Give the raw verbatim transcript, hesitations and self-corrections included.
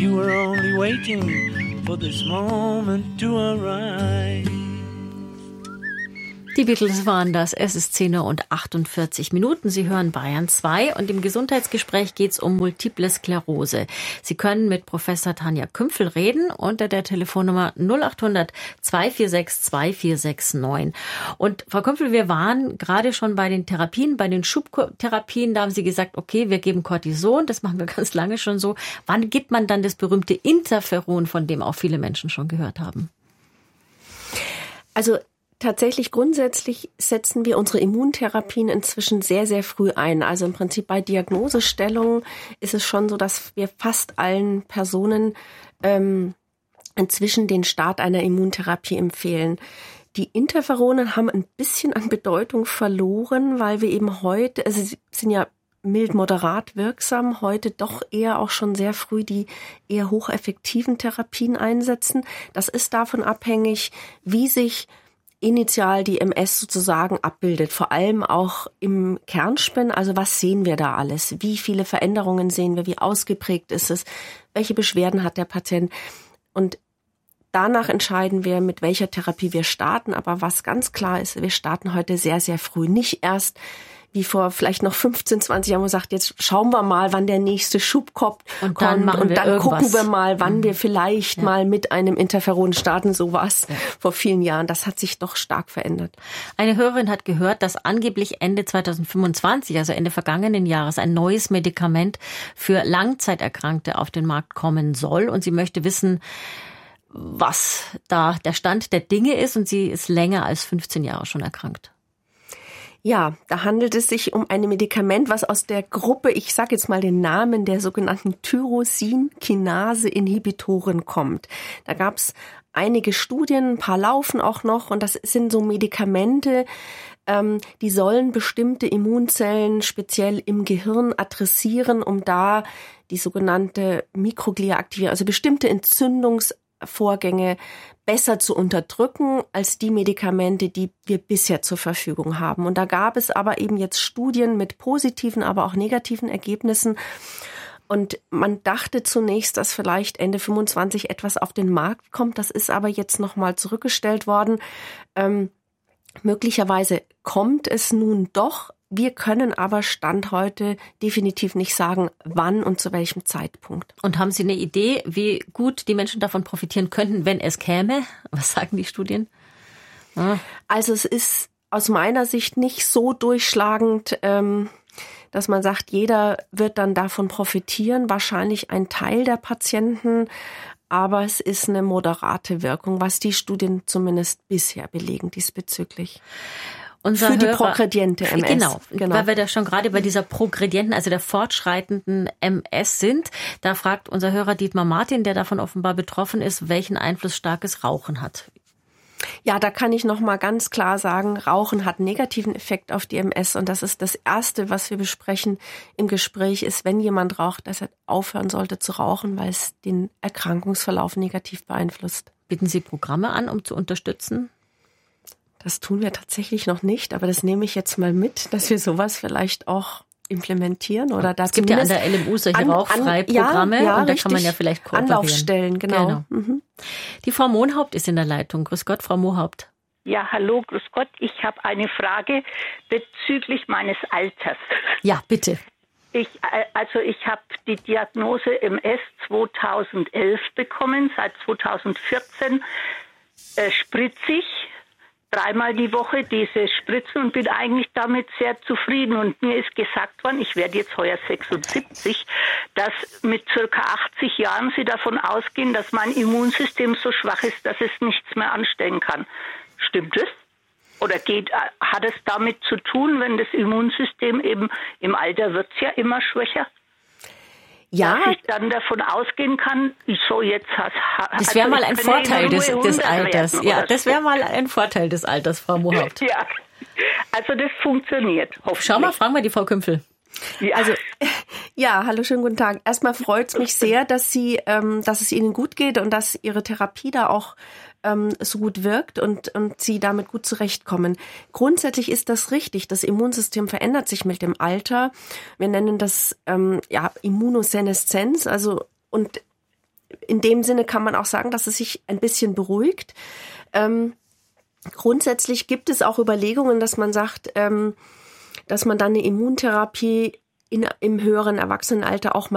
You were only waiting for this moment to arrive. Die Beatles waren das. Es ist zehn Uhr und achtundvierzig Minuten. Sie hören Bayern zwei und im Gesundheitsgespräch geht es um Multiple Sklerose. Sie können mit Professor Tanja Kümpfel reden unter der Telefonnummer null acht hundert zwei vier sechs zwei vier sechs neun. Und Frau Kümpfel, wir waren gerade schon bei den Therapien, bei den Schubtherapien. Da haben Sie gesagt, okay, wir geben Cortison. Das machen wir ganz lange schon so. Wann gibt man dann das berühmte Interferon, von dem auch viele Menschen schon gehört haben? Also tatsächlich grundsätzlich setzen wir unsere Immuntherapien inzwischen sehr, sehr früh ein. Also im Prinzip bei Diagnosestellungen ist es schon so, dass wir fast allen Personen ähm, inzwischen den Start einer Immuntherapie empfehlen. Die Interferone haben ein bisschen an Bedeutung verloren, weil wir eben heute, also sie sind ja mild moderat wirksam, heute doch eher auch schon sehr früh die eher hocheffektiven Therapien einsetzen. Das ist davon abhängig, wie sich initial die M S sozusagen abbildet, vor allem auch im Kernspin. Also was sehen wir da alles? Wie viele Veränderungen sehen wir? Wie ausgeprägt ist es? Welche Beschwerden hat der Patient? Und danach entscheiden wir, mit welcher Therapie wir starten. Aber was ganz klar ist, wir starten heute sehr, sehr früh. Nicht erst wie vor vielleicht noch fünfzehn, zwanzig Jahren, wo man sagt, jetzt schauen wir mal, wann der nächste Schub kommt. Und dann, kommt, und dann gucken wir mal, wann mhm. wir vielleicht ja. mal mit einem Interferon starten. So war es ja. vor vielen Jahren. Das hat sich doch stark verändert. Eine Hörerin hat gehört, dass angeblich Ende zweitausendfünfundzwanzig, also Ende vergangenen Jahres, ein neues Medikament für Langzeiterkrankte auf den Markt kommen soll. Und sie möchte wissen, was da der Stand der Dinge ist. Und sie ist länger als fünfzehn Jahre schon erkrankt. Ja, da handelt es sich um ein Medikament, was aus der Gruppe, ich sage jetzt mal den Namen, der sogenannten Tyrosin-Kinase-Inhibitoren kommt. Da gab es einige Studien, ein paar laufen auch noch und das sind so Medikamente, ähm, die sollen bestimmte Immunzellen speziell im Gehirn adressieren, um da die sogenannte Mikroglia-Aktivierung, also bestimmte Entzündungsvorgänge besser zu unterdrücken als die Medikamente, die wir bisher zur Verfügung haben. Und da gab es aber eben jetzt Studien mit positiven, aber auch negativen Ergebnissen. Und man dachte zunächst, dass vielleicht Ende fünfundzwanzig etwas auf den Markt kommt. Das ist aber jetzt nochmal zurückgestellt worden. Ähm, möglicherweise kommt es nun doch. Wir können aber Stand heute definitiv nicht sagen, wann und zu welchem Zeitpunkt. Und haben Sie eine Idee, wie gut die Menschen davon profitieren könnten, wenn es käme? Was sagen die Studien? Ah. Also es ist aus meiner Sicht nicht so durchschlagend, ähm, dass man sagt, jeder wird dann davon profitieren. Wahrscheinlich ein Teil der Patienten, aber es ist eine moderate Wirkung, was die Studien zumindest bisher belegen diesbezüglich. Unser für die Hörer, progrediente M S. Genau, genau, weil wir da schon gerade bei dieser progredienten, also der fortschreitenden M S sind. Da fragt unser Hörer Dietmar Martin, der davon offenbar betroffen ist, welchen Einfluss starkes Rauchen hat. Ja, da kann ich noch mal ganz klar sagen, Rauchen hat einen negativen Effekt auf die M S und das ist das Erste, was wir besprechen im Gespräch, ist, wenn jemand raucht, dass er aufhören sollte zu rauchen, weil es den Erkrankungsverlauf negativ beeinflusst. Bieten Sie Programme an, um zu unterstützen? Das tun wir tatsächlich noch nicht, aber das nehme ich jetzt mal mit, dass wir sowas vielleicht auch implementieren oder da es gibt ja an der L M U solche Rauchfrei-Programme ja, ja, und da kann man ja vielleicht kooperieren. Anlaufstellen, genau. genau. Mhm. Die Frau Mohnhaupt ist in der Leitung. Grüß Gott, Frau Mohnhaupt. Ja, hallo, grüß Gott. Ich habe eine Frage bezüglich meines Alters. Ja, bitte. Ich, also ich habe die Diagnose M S zweitausendelf bekommen, seit zweitausendvierzehn äh, spritze ich dreimal die Woche diese Spritzen und bin eigentlich damit sehr zufrieden. Und mir ist gesagt worden, ich werde jetzt heuer sechsundsiebzig, dass mit circa achtzig Jahren Sie davon ausgehen, dass mein Immunsystem so schwach ist, dass es nichts mehr anstellen kann. Stimmt es? Oder geht, hat es damit zu tun, wenn das Immunsystem eben im Alter wird es ja immer schwächer? Ja. Dass ich dann davon ausgehen kann, so jetzt has, das wäre mal ein Vorteil des, des Alters. Ja, das wäre mal ein Vorteil des Alters, Frau Mohnhaupt. Ja, also das funktioniert. Schau mal, fragen wir die Frau Kümpfel. Ja. Also, ja, hallo, schönen guten Tag. Erstmal freut es mich sehr, dass Sie, ähm, dass es Ihnen gut geht und dass Ihre Therapie da auch ähm, so gut wirkt und, und Sie damit gut zurechtkommen. Grundsätzlich ist das richtig. Das Immunsystem verändert sich mit dem Alter. Wir nennen das ähm, ja Immunoseneszenz. Also und in dem Sinne kann man auch sagen, dass es sich ein bisschen beruhigt. Ähm, grundsätzlich gibt es auch Überlegungen, dass man sagt, ähm, dass man dann eine Immuntherapie in, im höheren Erwachsenenalter auch mal